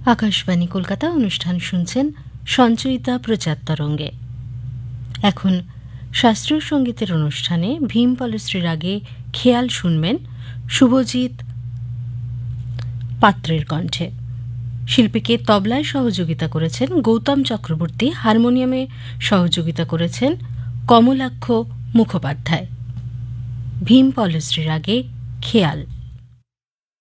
আকাশবাণী কলকাতা অনুষ্ঠান শুনছেন সঞ্চয়িতা প্রচার তরঙ্গে। এখন শাস্ত্রীয় সঙ্গীতের অনুষ্ঠানে ভীম পলশ্রীর আগে খেয়াল শুনবেন শুভজিৎ পাত্রের কণ্ঠে। শিল্পীকে তবলায় সহযোগিতা করেছেন গৌতম চক্রবর্তী, হারমোনিয়ামে সহযোগিতা করেছেন কমলাক্ষ মুখোপাধ্যায়। ভীম পলশ্রীর আগে খেয়াল।